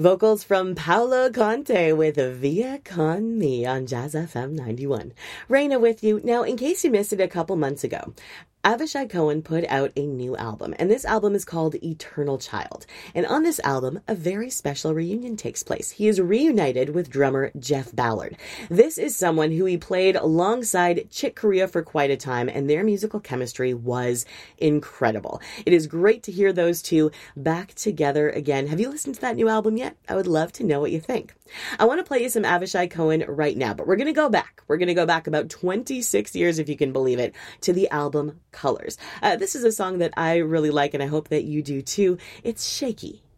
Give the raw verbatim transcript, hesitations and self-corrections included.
Vocals from Paolo Conte with Via Con Me on Jazz F M ninety-one. Raina with you. Now, in case you missed it a couple months ago, Avishai Cohen put out a new album, and this album is called Eternal Child. And on this album, a very special reunion takes place. He is reunited with drummer Jeff Ballard. This is someone who he played alongside Chick Corea for quite a time, and their musical chemistry was incredible. It is great to hear those two back together again. Have you listened to that new album yet? I would love to know what you think. I want to play you some Avishai Cohen right now, but we're going to go back. We're going to go back about twenty-six years, if you can believe it, to the album Colors. Uh, this is a song that I really like, and I hope that you do too. It's Shaky.